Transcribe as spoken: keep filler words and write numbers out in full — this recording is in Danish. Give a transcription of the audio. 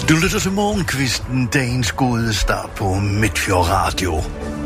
Du lytter til Morgenkvisten, dagens gode start på Midtfjord Radio.